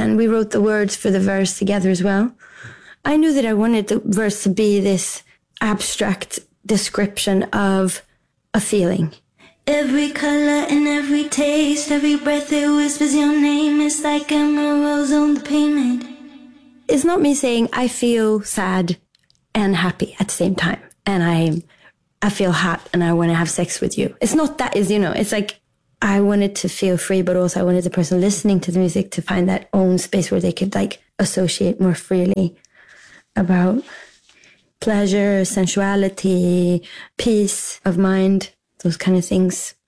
and we wrote the words for the verse together as well. I knew that I wanted the verse to be this abstract description of a feeling. Every color and every taste, every breath it whispers your name. It's like emeralds on the pavement. It's not me saying I feel sad and happy at the same time, and I feel hot and I want to have sex with you. It's not that, it's like I wanted to feel free, but also I wanted the person listening to the music to find that own space where they could like associate more freely about pleasure, sensuality, peace of mind, those kind of things.